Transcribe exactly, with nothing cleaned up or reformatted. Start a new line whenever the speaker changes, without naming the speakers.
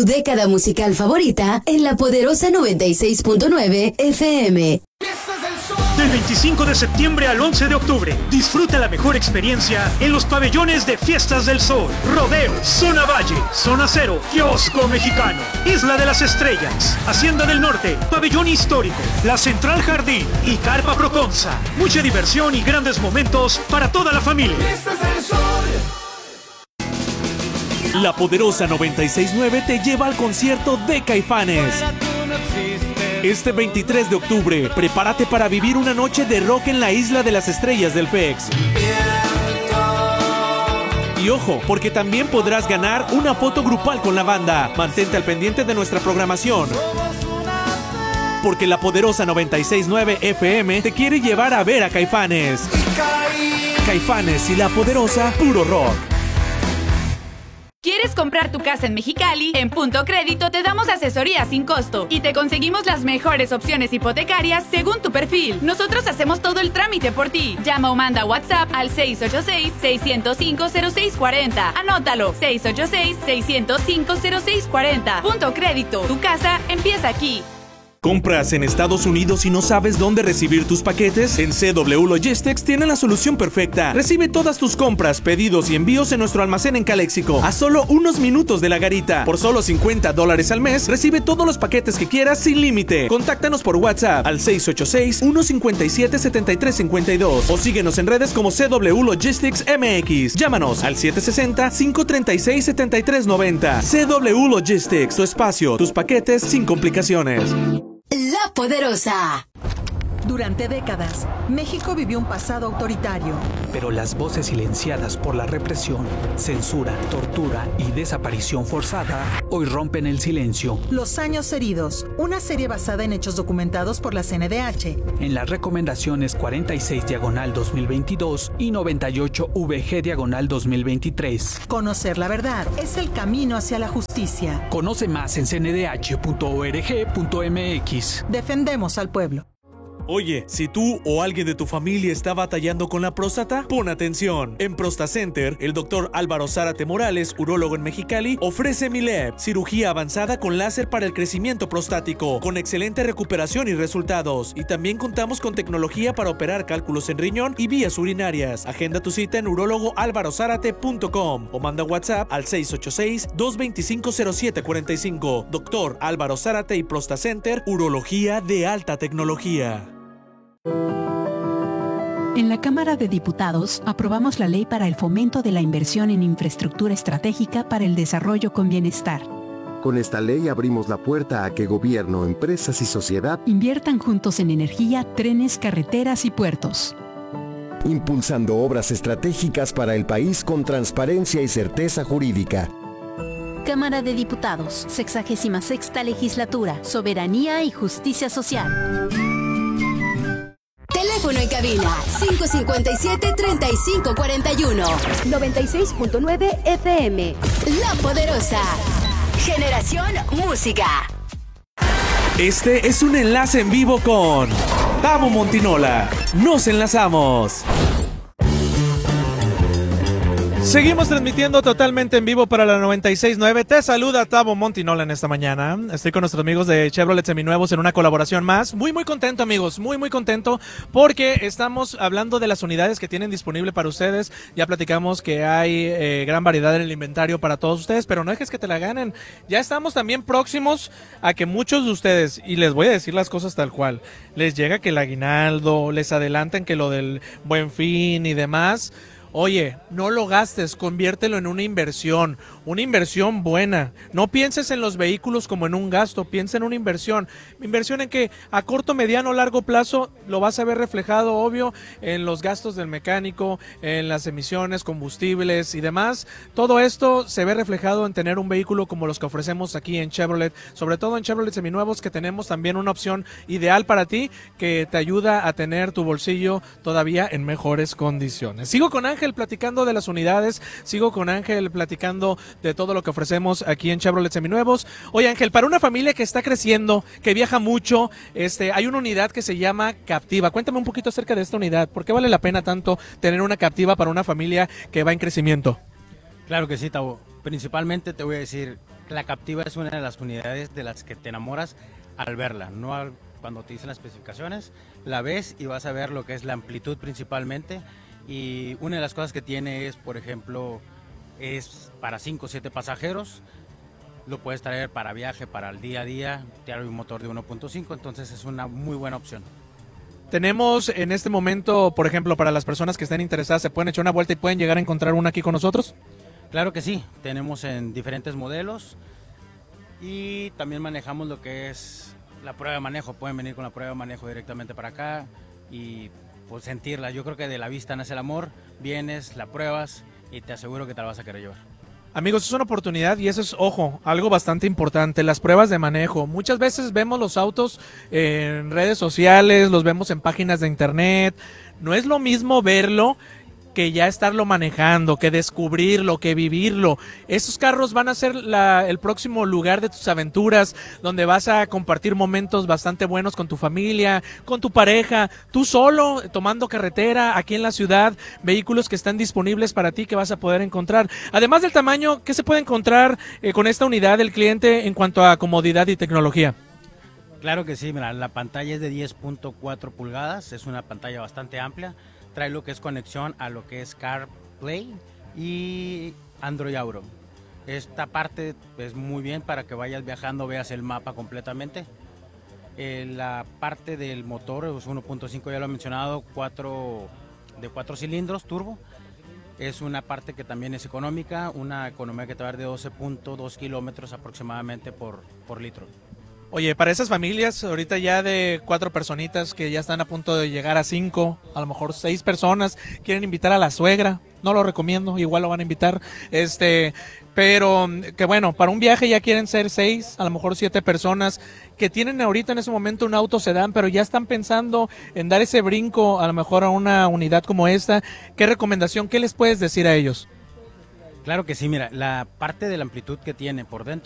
tu década musical favorita en La Poderosa noventa y seis punto nueve F M.
Del veinticinco de septiembre al once de octubre, disfruta la mejor experiencia en los pabellones de Fiestas del Sol, Rodeo, Zona Valle, Zona Cero, Kiosco Mexicano, Isla de las Estrellas, Hacienda del Norte, Pabellón Histórico, La Central Jardín y Carpa Proconza. Mucha diversión y grandes momentos para toda la familia. Fiestas del Sol.
La Poderosa noventa y seis punto nueve te lleva al concierto de Caifanes. Este veintitrés de octubre, prepárate para vivir una noche de rock en la Isla de las Estrellas del F E X. Y ojo, porque también podrás ganar una foto grupal con la banda. Mantente al pendiente de nuestra programación, porque La Poderosa noventa y seis punto nueve F M te quiere llevar a ver a Caifanes. Caifanes y La Poderosa, puro rock.
¿Quieres comprar tu casa en Mexicali? En Punto Crédito te damos asesoría sin costo y te conseguimos las mejores opciones hipotecarias según tu perfil. Nosotros hacemos todo el trámite por ti. Llama o manda WhatsApp al seis ocho seis, seis cero cinco, cero seis cuatro cero. Anótalo, seis ocho seis, seis cero cinco, cero seis cuatro cero. Punto Crédito, tu casa empieza aquí.
¿Compras en Estados Unidos y no sabes dónde recibir tus paquetes? En C W Logistics tienen la solución perfecta. Recibe todas tus compras, pedidos y envíos en nuestro almacén en Caléxico, a solo unos minutos de la garita. Por solo cincuenta dólares al mes, recibe todos los paquetes que quieras sin límite. Contáctanos por WhatsApp al seis ocho seis, uno cinco siete, siete tres cinco dos o síguenos en redes como C W Logistics M X. Llámanos al siete seis cero, cinco tres seis, siete tres nueve cero. C W Logistics, tu espacio, tus paquetes sin complicaciones.
La Poderosa.
Durante décadas, México vivió un pasado autoritario.
Pero las voces silenciadas por la represión, censura, tortura y desaparición forzada hoy rompen el silencio.
Los años heridos, una serie basada en hechos documentados por la C N D H.
En las recomendaciones cuarenta y seis diagonal dos mil veintidós y noventa y ocho V G diagonal dos mil veintitrés.
Conocer la verdad es el camino hacia la justicia.
Conoce más en c n d h punto org punto m x.
Defendemos al pueblo.
Oye, si tú o alguien de tu familia está batallando con la próstata, pon atención. En ProstaCenter, el doctor Álvaro Zárate Morales, urólogo en Mexicali, ofrece Mileb, cirugía avanzada con láser para el crecimiento prostático, con excelente recuperación y resultados. Y también contamos con tecnología para operar cálculos en riñón y vías urinarias. Agenda tu cita en urólogo álvaro zárate punto com o manda WhatsApp al seis ocho seis, dos dos cinco, cero siete cuatro cinco. Doctor Álvaro Zárate y ProstaCenter, urología de alta tecnología.
En la Cámara de Diputados aprobamos la ley para el fomento de la inversión en infraestructura estratégica para el desarrollo con bienestar.
Con esta ley abrimos la puerta a que gobierno, empresas y sociedad
inviertan juntos en energía, trenes, carreteras y puertos,
impulsando obras estratégicas para el país con transparencia y certeza jurídica.
Cámara de Diputados, sexagésima sexta legislatura, soberanía y justicia social.
Teléfono en cabina cinco cinco siete, tres cinco cuatro uno.
noventa y seis punto nueve F M.
La Poderosa. Generación Música.
Este es un enlace en vivo con Tavo Montinola. Nos enlazamos.
Seguimos transmitiendo totalmente en vivo para la noventa y seis punto nueve. Te saluda Tavo Montinola en esta mañana. Estoy con nuestros amigos de Chevrolet Seminuevos en una colaboración más. Muy, muy contento, amigos. Muy, muy contento porque estamos hablando de las unidades que tienen disponible para ustedes. Ya platicamos que hay eh, gran variedad en el inventario para todos ustedes, pero no dejes que te la ganen. Ya estamos también próximos a que muchos de ustedes, y les voy a decir las cosas tal cual, les llega que el aguinaldo, les adelantan que lo del Buen Fin y demás. Oye, no lo gastes, conviértelo en una inversión, una inversión buena. No pienses en los vehículos como en un gasto, piensa en una inversión. Inversión en que a corto, mediano, largo plazo lo vas a ver reflejado, obvio, en los gastos del mecánico, en las emisiones, combustibles y demás. Todo esto se ve reflejado en tener un vehículo como los que ofrecemos aquí en Chevrolet, sobre todo en Chevrolet Seminuevos, que tenemos también una opción ideal para ti que te ayuda a tener tu bolsillo todavía en mejores condiciones. Sigo con Ángel platicando de las unidades, sigo con Ángel platicando de todo lo que ofrecemos aquí en Chevrolet Seminuevos. Oye, Ángel, para una familia que está creciendo, que viaja mucho, este, hay una unidad que se llama Captiva. Cuéntame un poquito acerca de esta unidad. ¿Por qué vale la pena tanto tener una Captiva para una familia que va en crecimiento?
Claro que sí, Tavo. Principalmente te voy a decir, la Captiva es una de las unidades de las que te enamoras al verla, no al, cuando te dicen las especificaciones, la ves y vas a ver lo que es la amplitud principalmente. Y una de las cosas que tiene es, por ejemplo, es para cinco o siete pasajeros, lo puedes traer para viaje, para el día a día, tiene un motor de uno punto cinco, entonces es una muy buena opción.
Tenemos en este momento, por ejemplo, para las personas que estén interesadas, ¿se pueden echar una vuelta y pueden llegar a encontrar una aquí con nosotros?
Claro que sí, tenemos en diferentes modelos y también manejamos lo que es la prueba de manejo, pueden venir con la prueba de manejo directamente para acá y pues sentirla. Yo creo que de la vista nace el amor, vienes, la pruebas y te aseguro que te la vas a querer llevar.
Amigos, es una oportunidad y eso es, ojo, algo bastante importante, las pruebas de manejo. Muchas veces vemos los autos en redes sociales, los vemos en páginas de internet. No es lo mismo verlo que ya estarlo manejando, que descubrirlo, que vivirlo. Esos carros van a ser la, el próximo lugar de tus aventuras, donde vas a compartir momentos bastante buenos con tu familia, con tu pareja, tú solo, tomando carretera, aquí en la ciudad, vehículos que están disponibles para ti que vas a poder encontrar. Además del tamaño, ¿qué se puede encontrar eh, con esta unidad del cliente en cuanto a comodidad y tecnología?
Claro que sí, mira, la pantalla es de diez punto cuatro pulgadas, es una pantalla bastante amplia. Trae lo que es conexión a lo que es CarPlay y Android Auto. Esta parte es muy bien para que vayas viajando, veas el mapa completamente. Eh, la parte del motor es uno punto cinco, ya lo he mencionado, cuatro, de cuatro cilindros turbo. Es una parte que también es económica, una economía que te va a dar de doce punto dos kilómetros aproximadamente por, por litro.
Oye, para esas familias, ahorita ya de cuatro personitas que ya están a punto de llegar a cinco, a lo mejor seis personas, quieren invitar a la suegra, no lo recomiendo, igual lo van a invitar, este, pero que bueno, para un viaje ya quieren ser seis, a lo mejor siete personas, que tienen ahorita en ese momento un auto sedán, pero ya están pensando en dar ese brinco, a lo mejor a una unidad como esta. ¿Qué recomendación, qué les puedes decir a ellos?
Claro que sí, mira, la parte de la amplitud que tiene por dentro